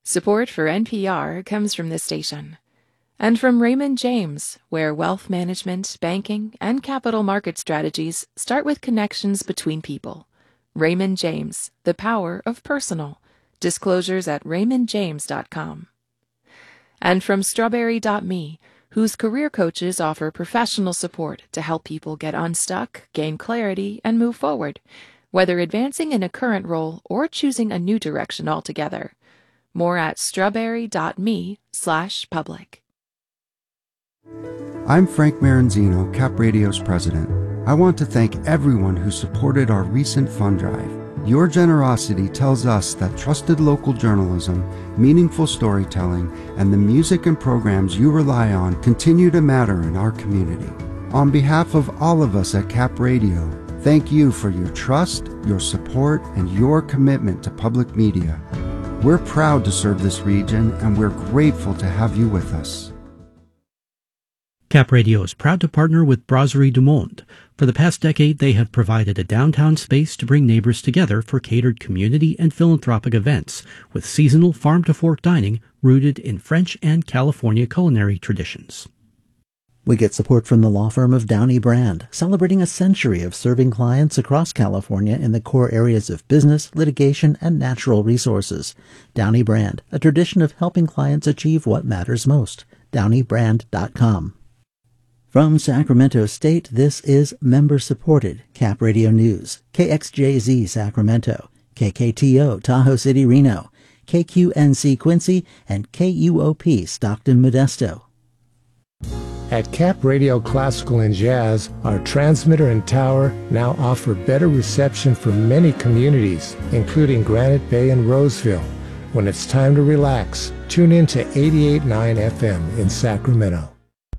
Support for NPR comes from this station. And from Raymond James, where wealth management, banking, and capital market strategies start with connections between people. Raymond James, the power of personal. Disclosures at raymondjames.com. And from Strawberry.me, whose career coaches offer professional support to help people get unstuck, gain clarity, and move forward, whether advancing in a current role or choosing a new direction altogether. More at strawberry.me/public. I'm Frank Maranzino, Cap Radio's president. I want to thank everyone who supported our recent fund drive. Your generosity tells us that trusted local journalism, meaningful storytelling, and the music and programs you rely on continue to matter in our community. On behalf of all of us at Cap Radio, thank you for your trust, your support, and your commitment to public media. We're proud to serve this region, and we're grateful to have you with us. Cap Radio is proud to partner with Brasserie du Monde. For the past decade, they have provided a downtown space to bring neighbors together for catered community and philanthropic events, with seasonal farm-to-fork dining rooted in French and California culinary traditions. We get support from the law firm of Downey Brand, celebrating a century of serving clients across California in the core areas of business, litigation, and natural resources. Downey Brand, a tradition of helping clients achieve what matters most. DowneyBrand.com. From Sacramento State, this is member-supported Cap Radio News. KXJZ Sacramento, KKTO Tahoe City Reno, KQNC Quincy, and KUOP Stockton Modesto. At Cap Radio Classical and Jazz, our transmitter and tower now offer better reception for many communities, including Granite Bay and Roseville. When it's time to relax, tune in to 88.9 FM in Sacramento.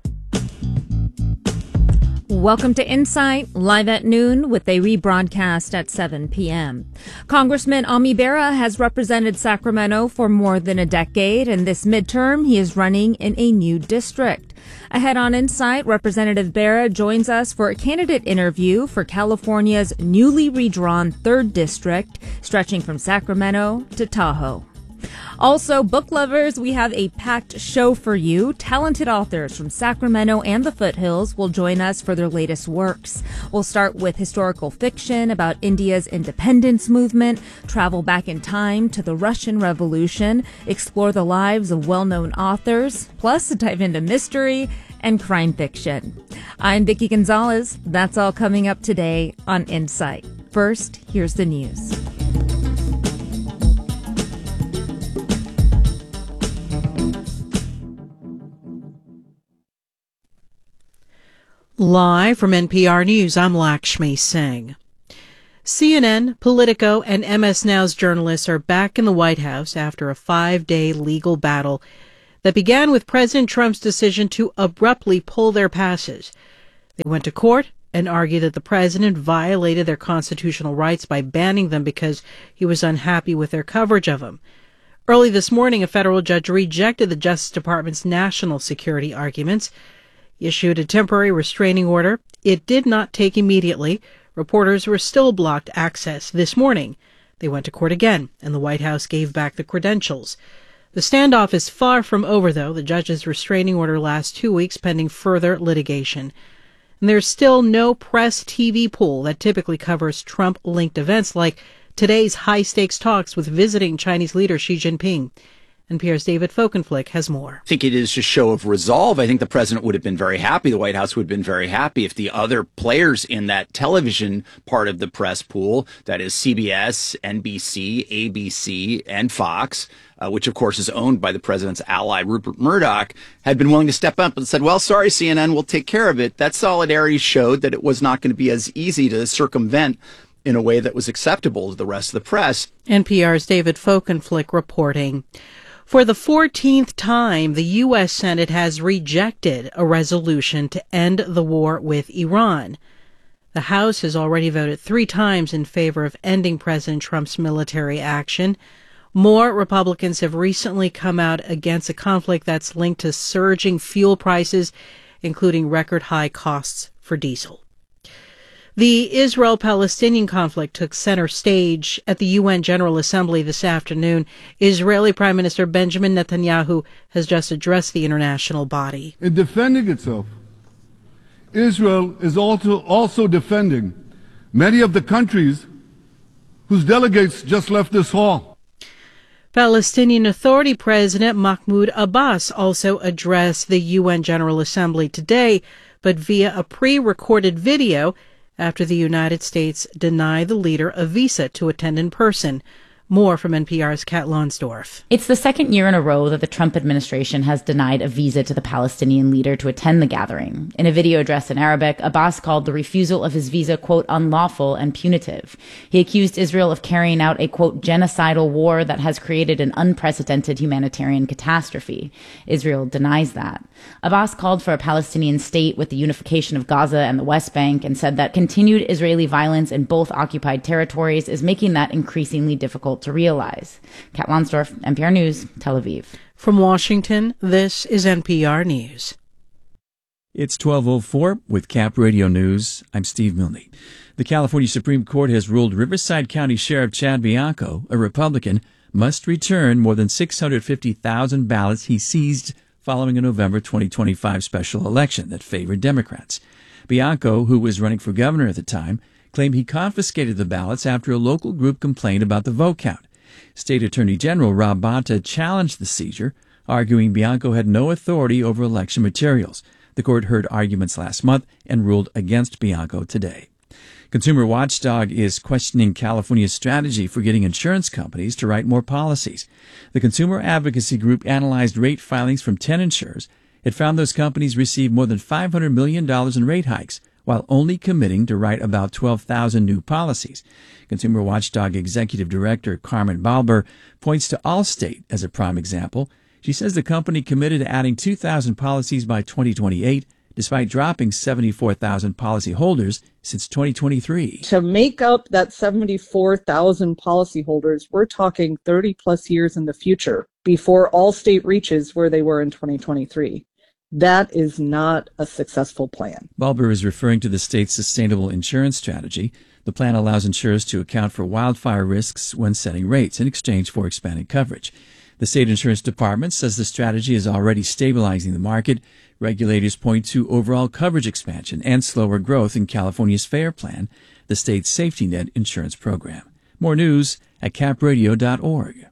Welcome to Insight, live at noon with a rebroadcast at 7 p.m. Congressman Ami Bera has represented Sacramento for more than a decade, and this midterm he is running in a new district. Ahead on Insight, Representative Bera joins us for a candidate interview for California's newly redrawn 3rd District, stretching from Sacramento to Tahoe. Also, book lovers, we have a packed show for you. Talented authors from Sacramento and the Foothills will join us for their latest works. We'll start with historical fiction about India's independence movement, travel back in time to the Russian Revolution, explore the lives of well-known authors, plus dive into mystery and crime fiction. I'm Vicki Gonzalez. That's all coming up today on Insight. First, here's the news. Live from NPR News, I'm Lakshmi Singh. CNN, Politico, and MS Now's journalists are back in the White House after a 5-day legal battle that began with President Trump's decision to abruptly pull their passes. They went to court and argued that the president violated their constitutional rights by banning them because he was unhappy with their coverage of him. Early this morning, a federal judge rejected the Justice Department's national security arguments. He issued a temporary restraining order. It did not take immediately. Reporters were still blocked access this morning. They went to court again, and the White House gave back the credentials. The standoff is far from over, though. The judge's restraining order lasts 2 weeks pending further litigation. And there's still no press TV pool that typically covers Trump-linked events like today's high-stakes talks with visiting Chinese leader Xi Jinping. NPR's David Folkenflik has more. I think it is a show of resolve. I think the president would have been very happy. The White House would have been very happy if the other players in that television part of the press pool, that is CBS, NBC, ABC, and Fox, which of course is owned by the president's ally, Rupert Murdoch, had been willing to step up and said, well, sorry, CNN, we'll take care of it. That solidarity showed that it was not going to be as easy to circumvent in a way that was acceptable to the rest of the press. NPR's David Folkenflik reporting. For the 14th time, the U.S. Senate has rejected a resolution to end the war with Iran. The House has already voted 3 times in favor of ending President Trump's military action. More Republicans have recently come out against a conflict that's linked to surging fuel prices, including record high costs for diesel. The Israel-Palestinian conflict took center stage at the UN General Assembly this afternoon. Israeli Prime Minister Benjamin Netanyahu has just addressed the international body. In defending itself, Israel is also defending many of the countries whose delegates just left this hall. Palestinian Authority President Mahmoud Abbas also addressed the UN General Assembly today, but via a pre-recorded video after the United States denied the leader a visa to attend in person. More from NPR's Kat Lonsdorf. It's the second year in a row that the Trump administration has denied a visa to the Palestinian leader to attend the gathering. In a video addressed in Arabic, Abbas called the refusal of his visa, quote, unlawful and punitive. He accused Israel of carrying out a, quote, genocidal war that has created an unprecedented humanitarian catastrophe. Israel denies that. Abbas called for a Palestinian state with the unification of Gaza and the West Bank and said that continued Israeli violence in both occupied territories is making that increasingly difficult to realize. Kat Lonsdorf, NPR News, Tel Aviv. From Washington, this is NPR News. It's 12:04 with Cap Radio News. I'm Steve Milne. The California Supreme Court has ruled Riverside County Sheriff Chad Bianco, a Republican, must return more than 650,000 ballots he seized following a November 2025 special election that favored Democrats. Bianco, who was running for governor at the time, claimed he confiscated the ballots after a local group complained about the vote count. State Attorney General Rob Bonta challenged the seizure, arguing Bianco had no authority over election materials. The court heard arguments last month and ruled against Bianco today. Consumer Watchdog is questioning California's strategy for getting insurance companies to write more policies. The consumer advocacy group analyzed rate filings from 10 insurers. It found those companies received more than $500 million in rate hikes, while only committing to write about 12,000 new policies. Consumer Watchdog Executive Director Carmen Balber points to Allstate as a prime example. She says the company committed to adding 2,000 policies by 2028, despite dropping 74,000 policyholders since 2023. To make up that 74,000 policyholders, we're talking 30 plus years in the future before Allstate reaches where they were in 2023. That is not a successful plan. Balber is referring to the state's sustainable insurance strategy. The plan allows insurers to account for wildfire risks when setting rates in exchange for expanded coverage. The state insurance department says the strategy is already stabilizing the market. Regulators point to overall coverage expansion and slower growth in California's FAIR Plan, the state's safety net insurance program. More news at capradio.org.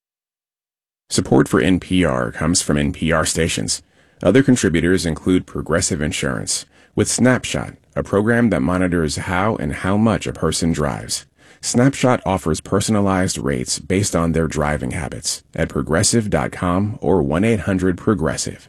Support for NPR comes from NPR stations. Other contributors include Progressive Insurance, with Snapshot, a program that monitors how and how much a person drives. Snapshot offers personalized rates based on their driving habits at progressive.com or 1-800-PROGRESSIVE.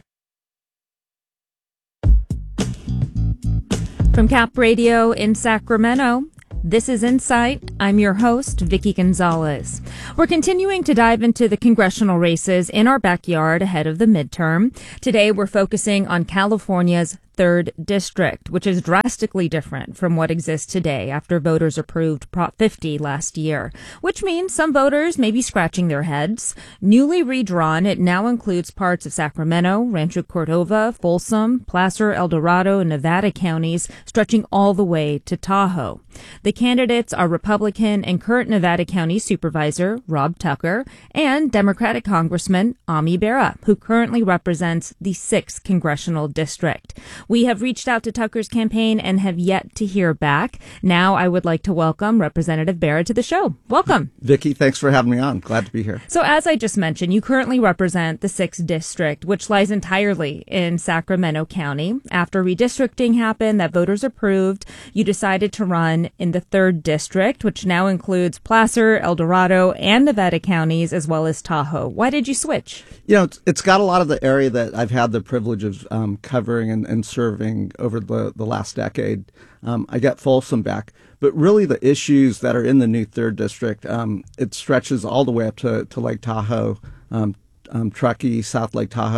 From Cap Radio in Sacramento, this is Insight. I'm your host, Vicky Gonzalez. We're continuing to dive into the congressional races in our backyard ahead of the midterm. Today, we're focusing on California's 3rd District, which is drastically different from what exists today after voters approved Prop 50 last year, which means some voters may be scratching their heads. Newly redrawn, it now includes parts of Sacramento, Rancho Cordova, Folsom, Placer, El Dorado, and Nevada counties, stretching all the way to Tahoe. The candidates are Republican and current Nevada County Supervisor Rob Tucker and Democratic Congressman Ami Bera, who currently represents the 6th Congressional District. We have reached out to Tucker's campaign and have yet to hear back. Now I would like to welcome Representative Bera to the show. Welcome. Vicki, thanks for having me on. Glad to be here. So as I just mentioned, you currently represent the 6th District, which lies entirely in Sacramento County. After redistricting happened that voters approved, you decided to run in the 3rd District, which now includes Placer, El Dorado, and Nevada counties, as well as Tahoe. Why did you switch? You know, it's got a lot of the area that I've had the privilege of covering and serving over the last decade. I got Folsom back, but really the issues that are in the new 3rd District, it stretches all the way up to Lake Tahoe, Truckee, South Lake Tahoe.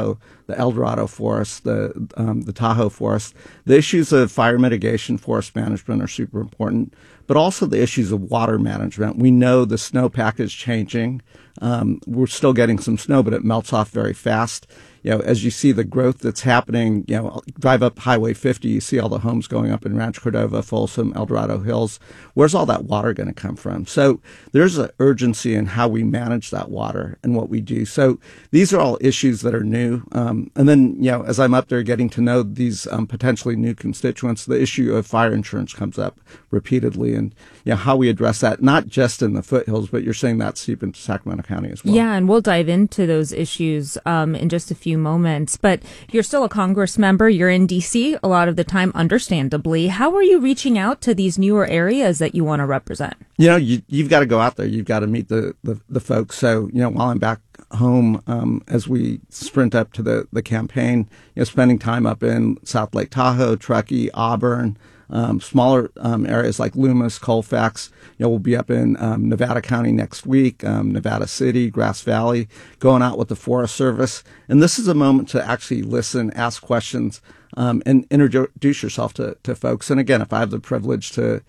the El Dorado Forest, the Tahoe Forest. The issues of fire mitigation, forest management are super important, but also the issues of water management. We know the snowpack is changing. We're still getting some snow, but it melts off very fast. As you see the growth that's happening, drive up Highway 50, you see all the homes going up in Rancho Cordova, Folsom, El Dorado Hills. Where's all that water going to come from? So there's an urgency in how we manage that water and what we do. So these are all issues that are new. And then, as I'm up there getting to know these potentially new constituents, the issue of fire insurance comes up repeatedly, and how we address that, not just in the foothills, but you're saying that seep into Sacramento County as well. Yeah, and we'll dive into those issues in just a few moments. But you're still a Congress member. You're in D.C. a lot of the time, understandably. How are you reaching out to these newer areas that you want to represent? You've got to go out there. You've got to meet the folks. So, while I'm back home, as we sprint up to the campaign, spending time up in South Lake Tahoe, Truckee, Auburn, smaller areas like Loomis, Colfax. We'll be up in Nevada County next week, Nevada City, Grass Valley, going out with the Forest Service. And this is a moment to actually listen, ask questions, and introduce yourself to folks. And again, if I have the privilege to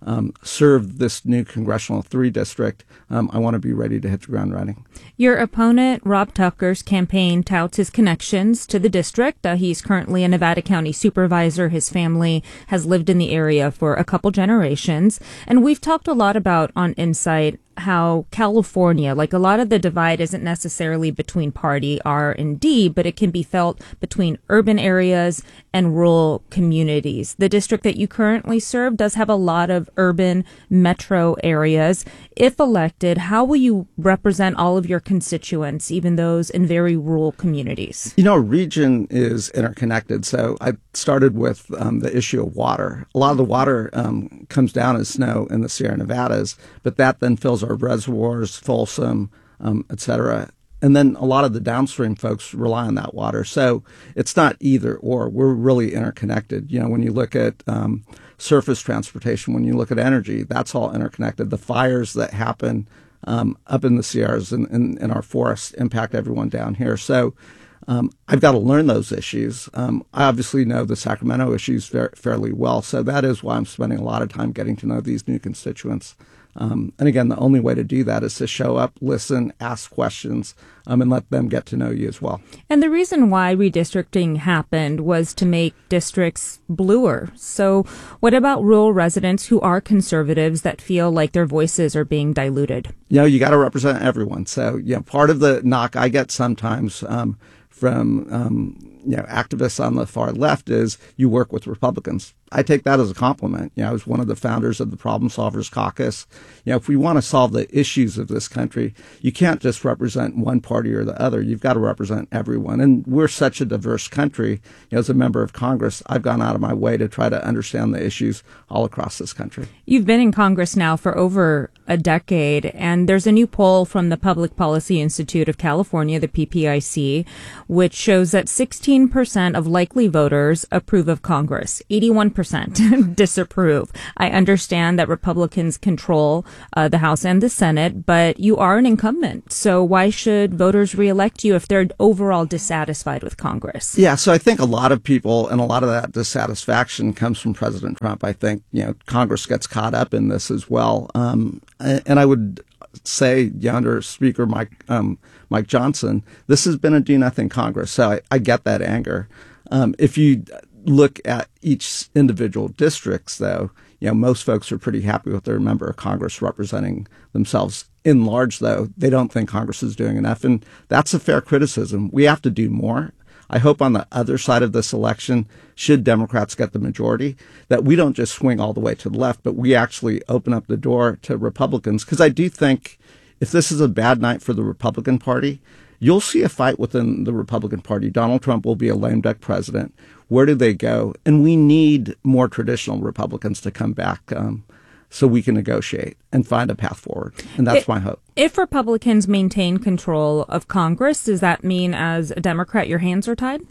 serve this new Congressional 3 district, I want to be ready to hit the ground running. Your opponent, Rob Tucker's campaign, touts his connections to the district. He's currently a Nevada County supervisor. His family has lived in the area for a couple generations. And we've talked a lot about on Insight how California, like a lot of the divide isn't necessarily between party R&D, but it can be felt between urban areas and rural communities. The district that you currently serve does have a lot of urban metro areas. If elected, how will you represent all of your constituents, even those in very rural communities? Region is interconnected. So I started with the issue of water. A lot of the water comes down as snow in the Sierra Nevadas, but that then fills our reservoirs, Folsom, et cetera. And then a lot of the downstream folks rely on that water. So it's not either or. We're really interconnected. When you look at surface transportation, when you look at energy, that's all interconnected. The fires that happen up in the Sierras and in our forests impact everyone down here. So I've got to learn those issues. I obviously know the Sacramento issues fairly well. So that is why I'm spending a lot of time getting to know these new constituents. And again, the only way to do that is to show up, listen, ask questions, and let them get to know you as well. And the reason why redistricting happened was to make districts bluer. So what about rural residents who are conservatives that feel like their voices are being diluted? You got to represent everyone. So, part of the knock I get sometimes from activists on the far left is you work with Republicans. I take that as a compliment. I was one of the founders of the Problem Solvers Caucus. If we want to solve the issues of this country, you can't just represent one party or the other. You've got to represent everyone. And we're such a diverse country. As a member of Congress, I've gone out of my way to try to understand the issues all across this country. You've been in Congress now for over a decade, and there's a new poll from the Public Policy Institute of California, the PPIC, which shows that 16% of likely voters approve of Congress, 81% disapprove. I understand that Republicans control the House and the Senate, but you are an incumbent. So why should voters reelect you if they're overall dissatisfied with Congress? Yeah, so I think a lot of people and a lot of that dissatisfaction comes from President Trump. I think, Congress gets caught up in this as well. And I would say, under Speaker Mike Johnson, this has been a do-nothing Congress. So I get that anger. If you look at each individual districts, though, most folks are pretty happy with their member of Congress representing themselves. In large, though, they don't think Congress is doing enough. And that's a fair criticism. We have to do more. I hope on the other side of this election, should Democrats get the majority, that we don't just swing all the way to the left, but we actually open up the door to Republicans. Because I do think if this is a bad night for the Republican Party, you'll see a fight within the Republican Party. Donald Trump will be a lame duck president. Where do they go? And we need more traditional Republicans to come back so we can negotiate and find a path forward. And that's my hope. If Republicans maintain control of Congress, does that mean as a Democrat your hands are tied?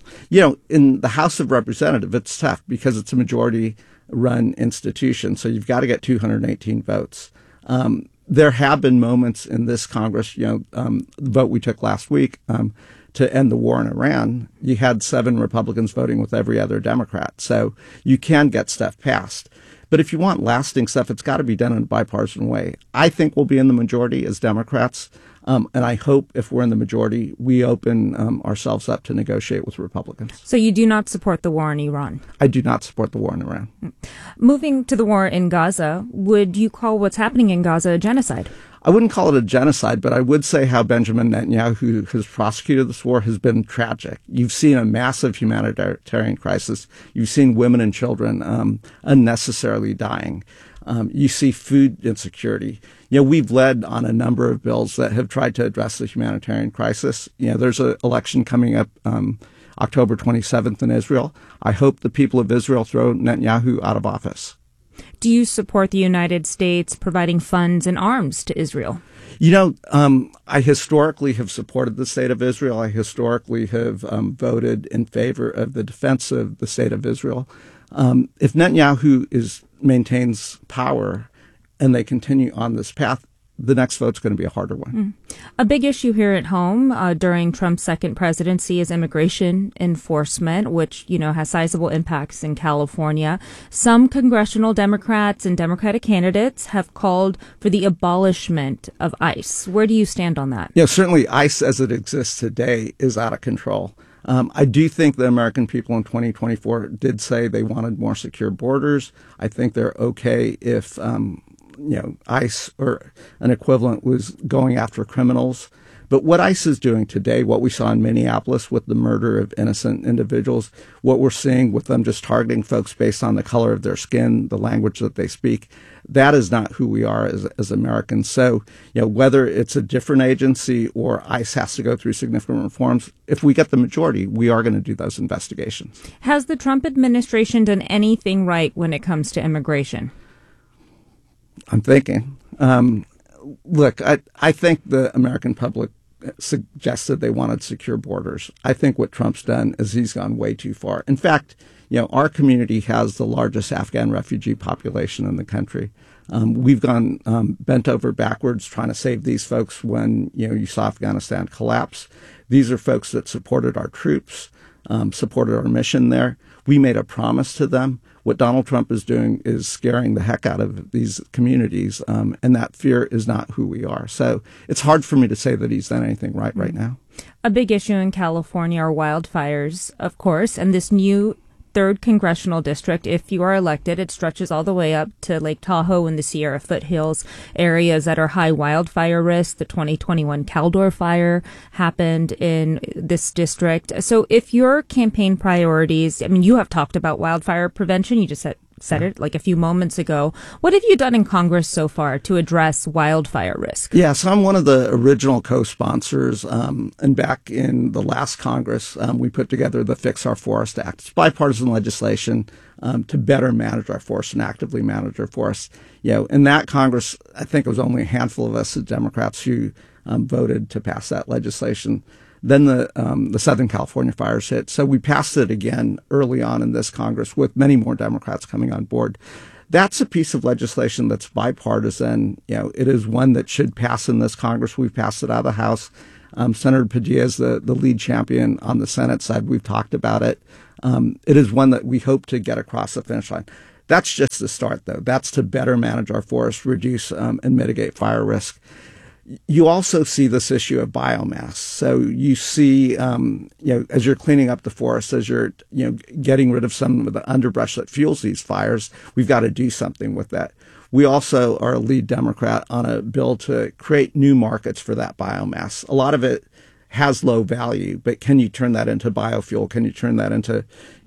In the House of Representatives, it's tough because it's a majority-run institution. So you've got to get 218 votes. there have been moments in this Congress, the vote we took last week to end the war in Iran, you had 7 Republicans voting with every other Democrat. So you can get stuff passed. But if you want lasting stuff, it's got to be done in a bipartisan way. I think we'll be in the majority as Democrats. And I hope if we're in the majority, we open ourselves up to negotiate with Republicans. So you do not support the war in Iran? I do not support the war in Iran. Moving to the war in Gaza, would you call what's happening in Gaza a genocide? I wouldn't call it a genocide, but I would say how Benjamin Netanyahu, who has prosecuted this war, has been tragic. You've seen a massive humanitarian crisis. You've seen women and children unnecessarily dying. You see food insecurity. We've led on a number of bills that have tried to address the humanitarian crisis. There's an election coming up October 27th in Israel. I hope the people of Israel throw Netanyahu out of office. Do you support the United States providing funds and arms to Israel? I historically have supported the state of Israel. I historically have voted in favor of the defense of the state of Israel. If Netanyahu maintains power and they continue on this path, the next vote's going to be a harder one. A big issue here at home during Trump's second presidency is immigration enforcement, which, has sizable impacts in California. Some congressional Democrats and Democratic candidates have called for the abolishment of ICE. Where do you stand on that? Certainly ICE as it exists today is out of control. I do think the American people in 2024 did say they wanted more secure borders. I think they're okay if ICE or an equivalent was going after criminals. But what ICE is doing today, what we saw in Minneapolis with the murder of innocent individuals, what we're seeing with them just targeting folks based on the color of their skin, the language that they speak, that is not who we are as Americans. So, whether it's a different agency or ICE has to go through significant reforms, if we get the majority, we are going to do those investigations. Has the Trump administration done anything right when it comes to immigration? I'm thinking. Look, I think the American public suggested they wanted secure borders. I think what Trump's done is he's gone way too far. In fact, our community has the largest Afghan refugee population in the country. We've gone bent over backwards trying to save these folks when, you saw Afghanistan collapse. These are folks that supported our troops, supported our mission there. We made a promise to them. What Donald Trump is doing is scaring the heck out of these communities, and that fear is not who we are. So it's hard for me to say that he's done anything right now. A big issue in California are wildfires, of course, and this new 3rd congressional district, if you are elected, it stretches all the way up to Lake Tahoe and the Sierra foothills, areas that are high wildfire risk. The 2021 Caldor fire happened in this district. So if your campaign priorities, you have talked about wildfire prevention. You just said it like a few moments ago. What have you done in Congress so far to address wildfire risk? Yes, I'm one of the original co-sponsors. And back in the last Congress, we put together the Fix Our Forest Act. It's bipartisan legislation to better manage our forests and actively manage our forests. In that Congress, I think it was only a handful of us as Democrats who voted to pass that legislation. Then the Southern California fires hit. So we passed it again early on in this Congress with many more Democrats coming on board. That's a piece of legislation that's bipartisan. It is one that should pass in this Congress. We've passed it out of the House. Senator Padilla is the lead champion on the Senate side. We've talked about it. It is one that we hope to get across the finish line. That's just the start, though. That's to better manage our forests, reduce and mitigate fire risk. You also see this issue of biomass. So you see, as you're cleaning up the forest, as you're, getting rid of some of the underbrush that fuels these fires, we've got to do something with that. We also are a lead Democrat on a bill to create new markets for that biomass. A lot of it has low value, but can you turn that into biofuel? Can you turn that into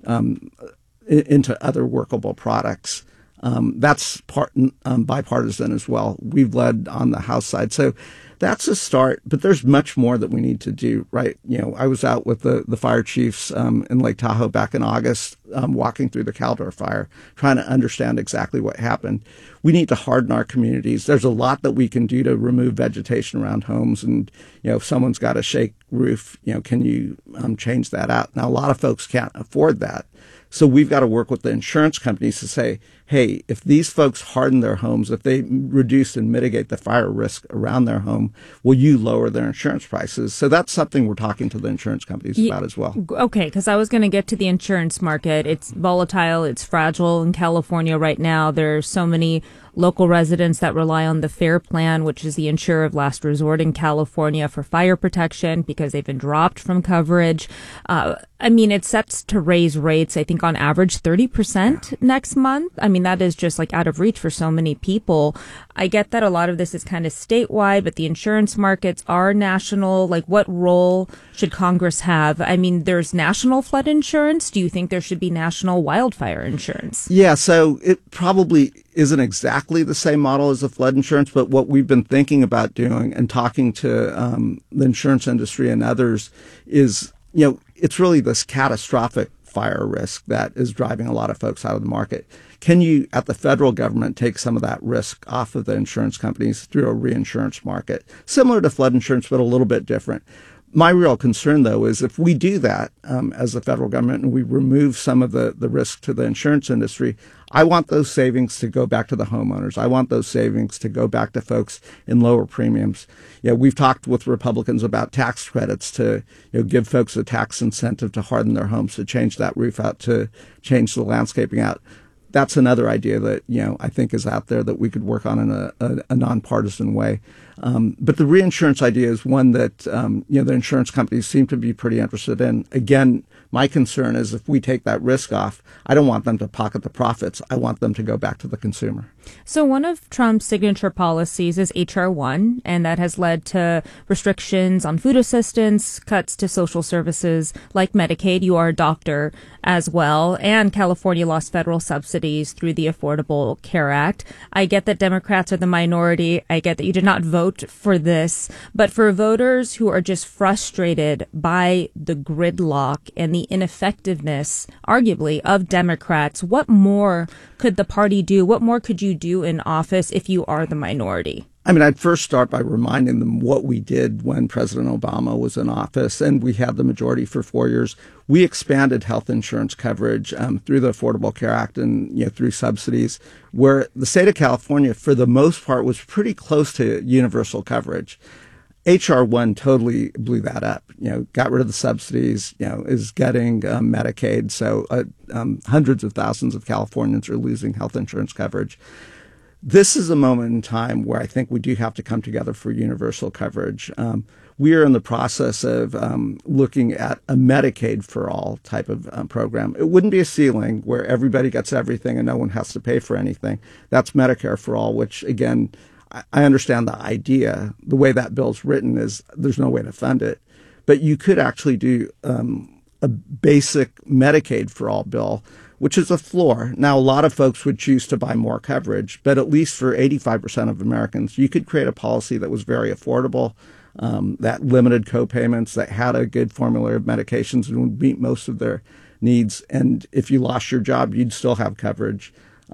other workable products? That's bipartisan as well. We've led on the House side. So that's a start, but there's much more that we need to do, right? I was out with the fire chiefs in Lake Tahoe back in August, walking through the Caldor fire, trying to understand exactly what happened. we need to harden our communities. There's a lot that we can do to remove vegetation around homes. And, if someone's got a shake roof, can you change that out? Now, a lot of folks can't afford that. So we've got to work with the insurance companies to say, hey, if these folks harden their homes, if they reduce and mitigate the fire risk around their home, will you lower their insurance prices? So that's something we're talking to the insurance companies about as well. Okay, because I was going to get to the insurance market. It's volatile, it's fragile in California right now. There are so many local residents that rely on the FAIR Plan, which is the insurer of last resort in California for fire protection, because they've been dropped from coverage. It's set to raise rates, I think, on average 30% next month. That is just out of reach for so many people. I get that a lot of this is kind of statewide, but the insurance markets are national. What role should Congress have? There's national flood insurance. Do you think there should be national wildfire insurance? Yeah, so it probably isn't exactly the same model as the flood insurance, but what we've been thinking about doing and talking to the insurance industry and others is, it's really this catastrophic fire risk that is driving a lot of folks out of the market. Can you, at the federal government, take some of that risk off of the insurance companies through a reinsurance market? Similar to flood insurance, but a little bit different. My real concern, though, is if we do that as the federal government and we remove some of the risk to the insurance industry, I want those savings to go back to the homeowners. I want those savings to go back to folks in lower premiums. We've talked with Republicans about tax credits to give folks a tax incentive to harden their homes, to change that roof out, to change the landscaping out. That's another idea that, I think is out there that we could work on in a nonpartisan way. But the reinsurance idea is one that, the insurance companies seem to be pretty interested in. Again, my concern is if we take that risk off, I don't want them to pocket the profits. I want them to go back to the consumer. So one of Trump's signature policies is H.R. 1, and that has led to restrictions on food assistance, cuts to social services like Medicaid. You are a doctor as well, and California lost federal subsidies through the Affordable Care Act. I get that Democrats are the minority. I get that you did not vote for this, but for voters who are just frustrated by the gridlock and the ineffectiveness, arguably, of Democrats, what more could the party do? What more could you do in office if you are the minority? I'd first start by reminding them what we did when President Obama was in office and we had the majority for 4 years. We expanded health insurance coverage through the Affordable Care Act and through subsidies, where the state of California, for the most part, was pretty close to universal coverage. H.R. 1 totally blew that up, got rid of the subsidies, is getting Medicaid. So hundreds of thousands of Californians are losing health insurance coverage. This is a moment in time where I think we do have to come together for universal coverage. We are in the process of looking at a Medicaid for all type of program. It wouldn't be a ceiling where everybody gets everything and no one has to pay for anything. That's Medicare for all, which, again, I understand the idea. The way that bill's written is there's no way to fund it. But you could actually do a basic Medicaid for all bill, which is a floor. Now, a lot of folks would choose to buy more coverage, but at least for 85% of Americans, you could create a policy that was very affordable, that limited co-payments, that had a good formulary of medications and would meet most of their needs. And if you lost your job, you'd still have coverage.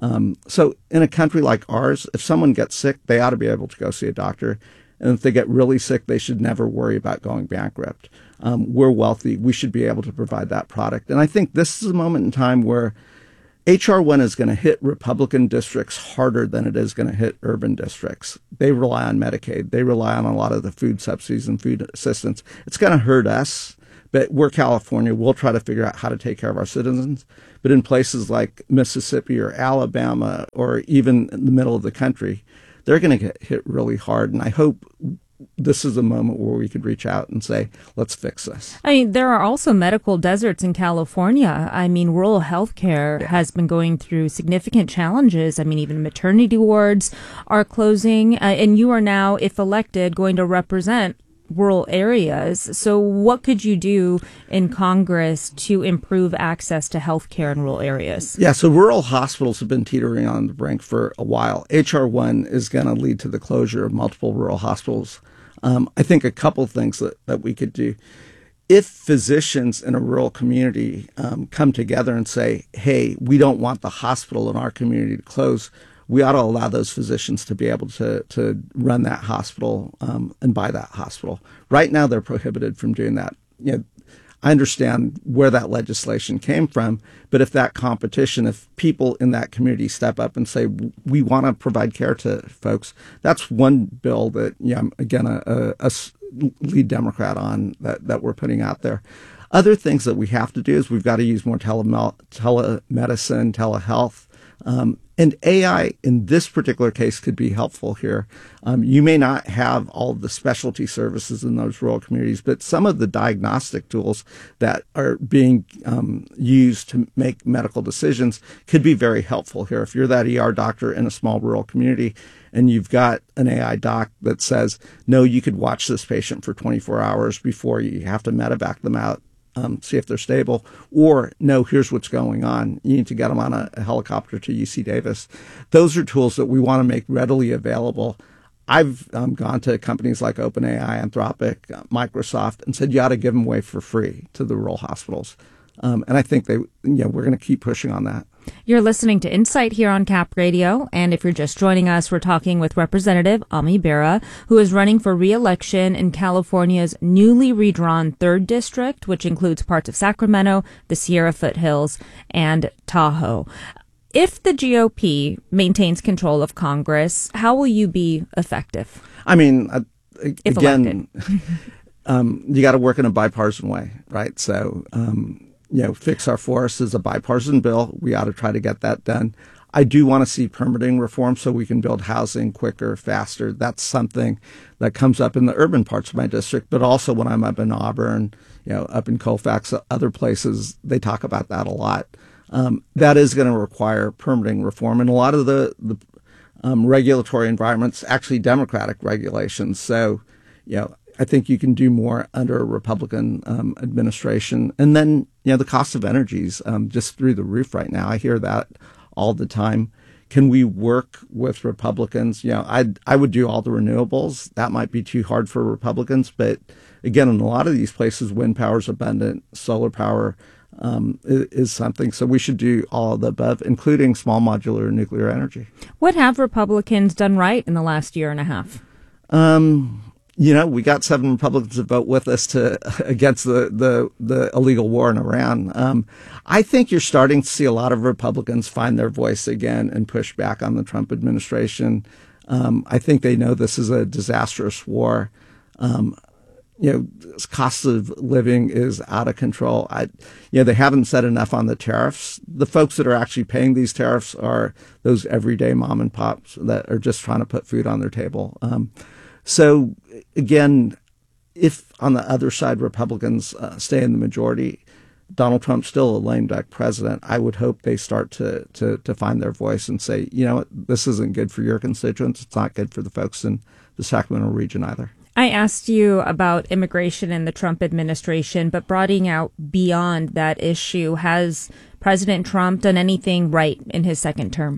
So in a country like ours, if someone gets sick, they ought to be able to go see a doctor. And if they get really sick, they should never worry about going bankrupt. We're wealthy. We should be able to provide that product. And I think this is a moment in time where H.R. 1 is going to hit Republican districts harder than it is going to hit urban districts. They rely on Medicaid. They rely on a lot of the food subsidies and food assistance. It's going to hurt us, but we're California. We'll try to figure out how to take care of our citizens. But in places like Mississippi or Alabama or even in the middle of the country, they're going to get hit really hard. And I hope this is a moment where we could reach out and say, let's fix this. There are also medical deserts in California. Rural health care has been going through significant challenges. Even maternity wards are closing. And you are now, if elected, going to represent rural areas. So what could you do in Congress to improve access to health care in rural areas? Yeah, so rural hospitals have been teetering on the brink for a while. H.R. 1 is going to lead to the closure of multiple rural hospitals. I think a couple things that we could do. If physicians in a rural community come together and say, hey, we don't want the hospital in our community to close, we ought to allow those physicians to be able to run that hospital and buy that hospital. Right now, they're prohibited from doing that. I understand where that legislation came from, but if that competition, if people in that community step up and say, we want to provide care to folks, that's one bill that, I'm, again, a lead Democrat on that we're putting out there. Other things that we have to do is we've got to use more telemedicine, telehealth, and AI in this particular case could be helpful here. You may not have all of the specialty services in those rural communities, but some of the diagnostic tools that are being used to make medical decisions could be very helpful here. If you're that ER doctor in a small rural community and you've got an AI doc that says, no, you could watch this patient for 24 hours before you have to medevac them out, see if they're stable, or no, here's what's going on. You need to get them on a helicopter to UC Davis. Those are tools that we want to make readily available. I've gone to companies like OpenAI, Anthropic, Microsoft, and said you ought to give them away for free to the rural hospitals. And I think we're going to keep pushing on that. You're listening to Insight here on Cap Radio, and if you're just joining us, we're talking with Representative Ami Bera, who is running for re-election in California's newly redrawn 3rd District, which includes parts of Sacramento, the Sierra Foothills, and Tahoe. If the GOP maintains control of Congress, how will you be effective? I mean, if again, you got to work in a bipartisan way, right? So, Fix Our Forests is a bipartisan bill. We ought to try to get that done. I do want to see permitting reform so we can build housing quicker, faster. That's something that comes up in the urban parts of my district, but also when I'm up in Auburn, up in Colfax, other places, they talk about that a lot. That is going to require permitting reform. And a lot of the regulatory environments, actually Democratic regulations. So, I think you can do more under a Republican administration. And then, the cost of energy is just through the roof right now. I hear that all the time. Can we work with Republicans? I would do all the renewables. That might be too hard for Republicans. But again, in a lot of these places, wind power is abundant. Solar power is something. So we should do all of the above, including small modular nuclear energy. What have Republicans done right in the last year and a half? We got 7 Republicans to vote with us against the illegal war in Iran. I think you're starting to see a lot of Republicans find their voice again and push back on the Trump administration. I think they know this is a disastrous war. Cost of living is out of control. They haven't said enough on the tariffs. The folks that are actually paying these tariffs are those everyday mom and pops that are just trying to put food on their table. So again, if on the other side Republicans stay in the majority, Donald Trump's still a lame duck president. I would hope they start to find their voice and say, this isn't good for your constituents. It's not good for the folks in the Sacramento region either. I asked you about immigration in the Trump administration, but broadening out beyond that issue, has President Trump done anything right in his second term?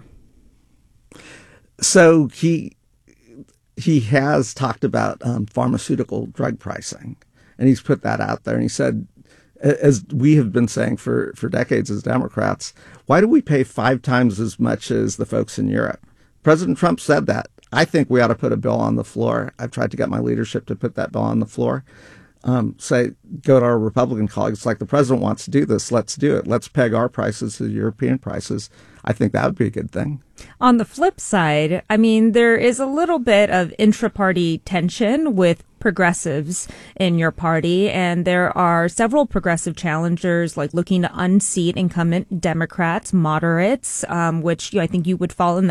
So he has talked about pharmaceutical drug pricing, and he's put that out there. And he said, as we have been saying for decades as Democrats, why do we pay 5 times as much as the folks in Europe? President Trump said that. I think we ought to put a bill on the floor. I've tried to get my leadership to put that bill on the floor. Go to our Republican colleagues, like the president wants to do this. Let's do it. Let's peg our prices to European prices. I think that would be a good thing. On the flip side, there is a little bit of intra-party tension with progressives in your party, and there are several progressive challengers looking to unseat incumbent Democrats, moderates, which I think you would fall in